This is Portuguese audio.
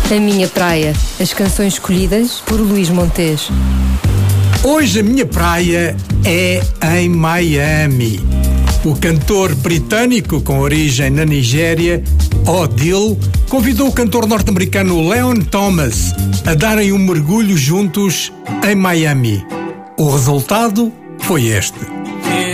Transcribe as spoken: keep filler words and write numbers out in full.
A minha praia. As canções escolhidas por Luís Montes. Hoje a minha praia é em Miami. O cantor britânico com origem na Nigéria, Odile, convidou o cantor norte-americano Leon Thomas a darem um mergulho juntos em Miami. O resultado foi este.